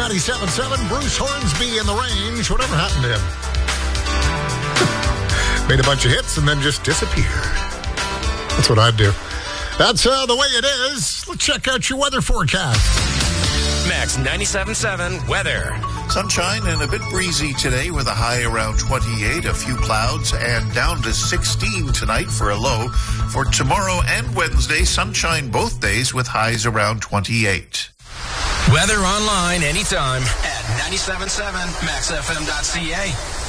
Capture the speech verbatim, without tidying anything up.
ninety-seven point seven, Bruce Hornsby in the Range. Whatever happened to him? Made a bunch of hits and then just disappeared. That's what I'd do. That's uh, the way it is. Let's check out your weather forecast. Max ninety-seven point seven weather. Sunshine and a bit breezy today with a high around twenty-eight, a few clouds, and down to sixteen tonight for a low. For tomorrow and Wednesday, sunshine both days with highs around twenty-eight. Weather online anytime at ninety-seven point seven max f m dot c a.